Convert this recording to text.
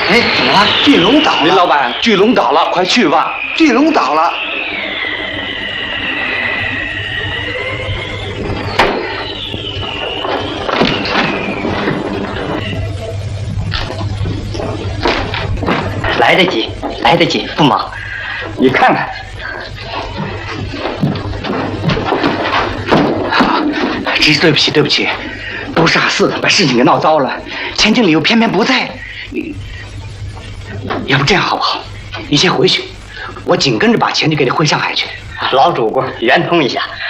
哎，怎么了？巨龙倒了！ 林老板，巨龙倒了，快去吧！ 巨龙倒了！来得及，来得及，不忙。 你看看， 真是对不起，对不起，不傻似的把事情给闹糟了。钱经理又偏偏不在，要不这样好不好？你先回去，我紧跟着把钱就给你汇上海去。 老主顾，圆通一下，